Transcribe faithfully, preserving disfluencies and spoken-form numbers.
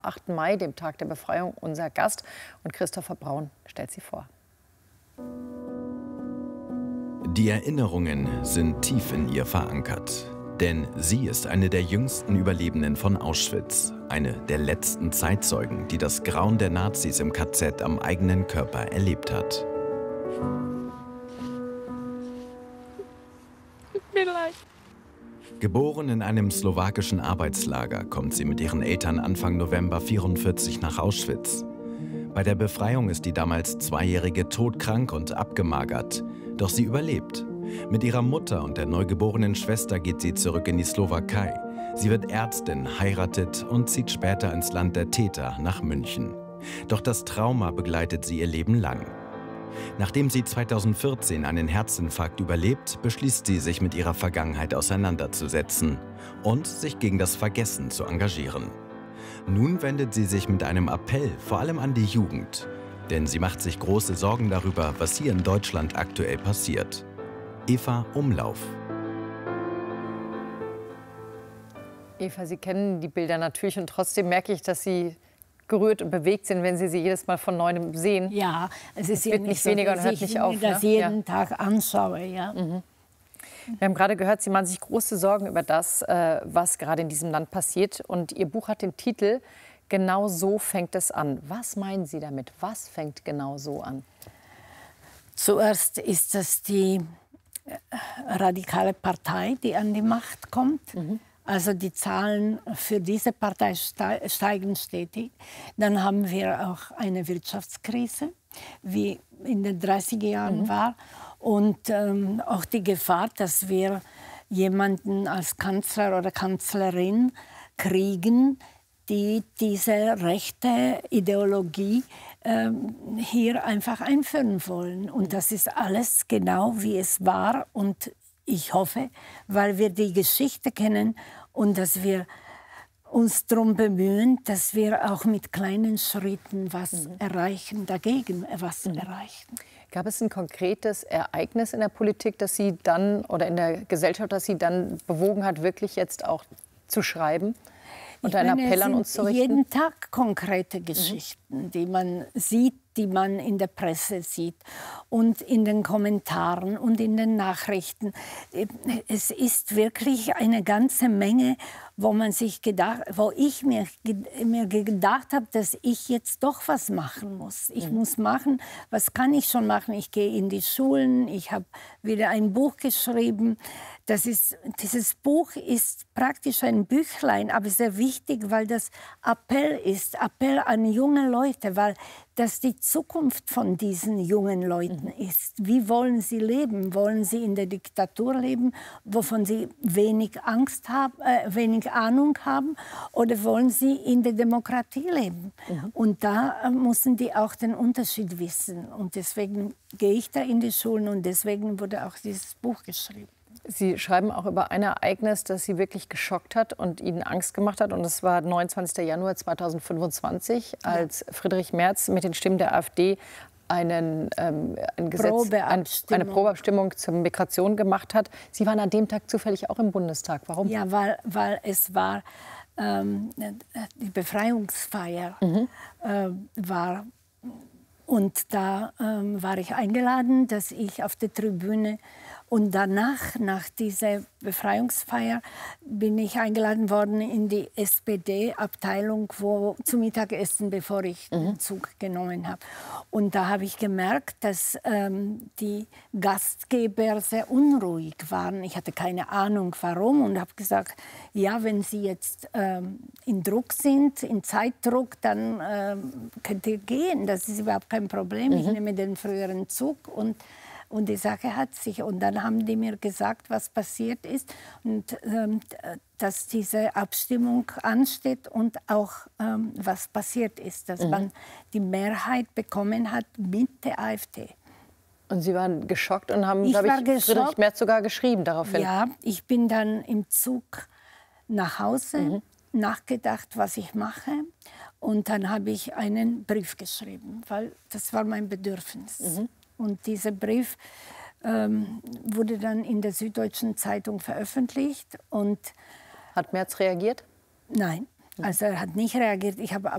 achten Mai, dem Tag der Befreiung, unser Gast. Und Christopher Braun stellt sie vor. Die Erinnerungen sind tief in ihr verankert. Denn sie ist eine der jüngsten Überlebenden von Auschwitz. Eine der letzten Zeitzeugen, die das Grauen der Nazis im K Z am eigenen Körper erlebt hat. Tut mir leid. Geboren in einem slowakischen Arbeitslager, kommt sie mit ihren Eltern Anfang November neunzehnhundertvierundvierzig nach Auschwitz. Bei der Befreiung ist die damals Zweijährige todkrank und abgemagert. Doch sie überlebt. Mit ihrer Mutter und der neugeborenen Schwester geht sie zurück in die Slowakei. Sie wird Ärztin, heiratet und zieht später ins Land der Täter nach München. Doch das Trauma begleitet sie ihr Leben lang. Nachdem sie zweitausendvierzehn einen Herzinfarkt überlebt, beschließt sie, sich mit ihrer Vergangenheit auseinanderzusetzen und sich gegen das Vergessen zu engagieren. Nun wendet sie sich mit einem Appell vor allem an die Jugend. Denn sie macht sich große Sorgen darüber, was hier in Deutschland aktuell passiert. Eva Umlauf. Eva, Sie kennen die Bilder natürlich und trotzdem merke ich, dass Sie gerührt und bewegt sind, wenn Sie sie jedes Mal von Neuem sehen. Ja, es ist es ja wird nicht nicht so, weniger und dass hört ich nicht mir auf. das Ne? jeden Ja. Tag anschaue. Ja. Mhm. Wir haben gerade gehört, Sie machen sich große Sorgen über das, was gerade in diesem Land passiert. Und Ihr Buch hat den Titel "Genau so fängt es an". Was meinen Sie damit? Was fängt genau so an? Zuerst ist es die radikale Partei, die an die Macht kommt. Mhm. Also die Zahlen für diese Partei steigen stetig. Dann haben wir auch eine Wirtschaftskrise, wie in den dreißiger Jahren mhm. war. Und ähm, auch die Gefahr, dass wir jemanden als Kanzler oder Kanzlerin kriegen, die diese rechte Ideologie ähm, hier einfach einführen wollen. Und das ist alles genau, wie es war. Und ich hoffe, weil wir die Geschichte kennen und dass wir uns darum bemühen, dass wir auch mit kleinen Schritten was mhm. erreichen, dagegen was mhm. erreichen. Gab es ein konkretes Ereignis in der Politik, das Sie dann, oder in der Gesellschaft, das Sie dann bewogen hat, wirklich jetzt auch zu schreiben? Und einen Appell an uns zu richten? Jeden Tag konkrete Geschichten, mhm. die man sieht, die man in der Presse sieht und in den Kommentaren und in den Nachrichten. Es ist wirklich eine ganze Menge, wo man sich gedacht, wo ich mir, mir gedacht habe, dass ich jetzt doch was machen muss. Ich mhm. muss machen, was kann ich schon machen? Ich gehe in die Schulen, ich habe wieder ein Buch geschrieben. Das ist, dieses Buch ist praktisch ein Büchlein, aber sehr wichtig, weil das Appell ist, Appell an junge Leute, weil das die Zukunft von diesen jungen Leuten mhm. ist. Wie wollen sie leben? Wollen sie in der Diktatur leben, wovon sie wenig Angst haben, äh, wenig Ahnung haben, oder wollen sie in der Demokratie leben? Mhm. Und da äh, müssen die auch den Unterschied wissen. Und deswegen gehe ich da in die Schulen und deswegen wurde auch dieses Buch geschrieben. Sie schreiben auch über ein Ereignis, das Sie wirklich geschockt hat und Ihnen Angst gemacht hat. Und das war neunundzwanzigster Januar zweitausendfünfundzwanzig, als ja. Friedrich Merz mit den Stimmen der AfD einen, ähm, ein Gesetz, ein, eine Probeabstimmung zur Migration gemacht hat. Sie waren an dem Tag zufällig auch im Bundestag. Warum? Ja, weil, weil es war ähm, die Befreiungsfeier mhm. äh, war. Und da ähm, war ich eingeladen, dass ich auf der Tribüne und danach, nach dieser Befreiungsfeier, bin ich eingeladen worden in die S P D-Abteilung, wo zum Mittagessen, bevor ich mhm. den Zug genommen habe. Und da habe ich gemerkt, dass ähm, die Gastgeber sehr unruhig waren. Ich hatte keine Ahnung, warum, und habe gesagt, ja, wenn Sie jetzt ähm, in Druck sind, in Zeitdruck, dann ähm, könnt ihr gehen. Das ist überhaupt kein Problem. Mhm. Ich nehme den früheren Zug und Und die Sache hat sich. Und dann haben die mir gesagt, was passiert ist und ähm, dass diese Abstimmung ansteht und auch ähm, was passiert ist, dass mhm. man die Mehrheit bekommen hat mit der AfD. Und Sie waren geschockt und haben, glaube ich, ich Friedrich Merz sogar geschrieben daraufhin. Ja, ich bin dann im Zug nach Hause, mhm. nachgedacht, was ich mache. Und dann habe ich einen Brief geschrieben, weil das war mein Bedürfnis. Mhm. Und dieser Brief ähm, wurde dann in der Süddeutschen Zeitung veröffentlicht. Und hat Merz reagiert? Nein, also er hat nicht reagiert. Ich habe